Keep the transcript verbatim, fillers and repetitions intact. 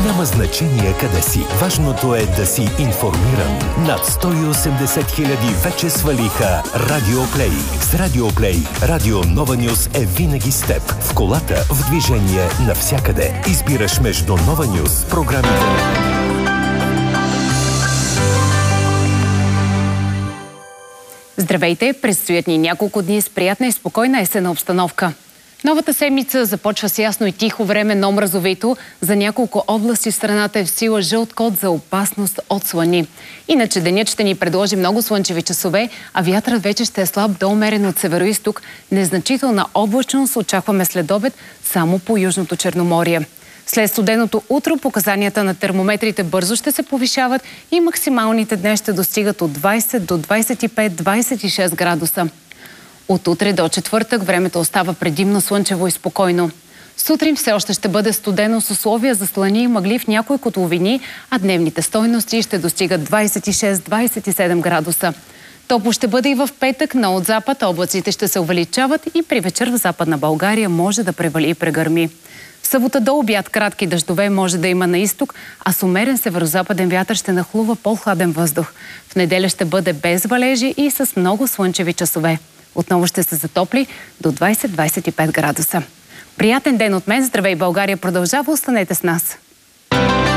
Няма значение къде си. Важното е да си информиран. Над сто и осемдесет хиляди вече свалиха Радиоплей. С Радиоплей Радио Нова Нюз е винаги с теб. В колата, в движение, навсякъде. Избираш между Нова Нюз, програмите на... Здравейте! Предстоят ни няколко дни с приятна и спокойна есенна обстановка. Новата седмица започва с ясно и тихо време, но мразовито. За няколко области в страната е в сила жълт код за опасност от слани. Иначе денят ще ни предложи много слънчеви часове, а вятърът вече ще е слаб до умерен от североизток. Незначителна облачност очакваме след обед само по Южното Черноморие. След студеното утро показанията на термометрите бързо ще се повишават и максималните днес ще достигат от двайсет до двайсет и пет - двайсет и шест градуса. От утре до четвъртък времето остава предимно слънчево и спокойно. Сутрин все още ще бъде студено с условия за слани и мъгли в някои котловини, а дневните стойности ще достигат двайсет и шест - двайсет и седем градуса. Топло ще бъде и в петък, но от запад облаците ще се увеличават и при вечер в Западна България може да превали и прегърми. В събота до обяд кратки дъждове може да има на изток, а с умерен северозападен вятър ще нахлува по-хладен въздух. В неделя ще бъде без валежи и с много слънчеви часове. Отново ще се затопли до двайсет - двайсет и пет градуса. Приятен ден от мен! Здравей, България! Продължава, останете с нас!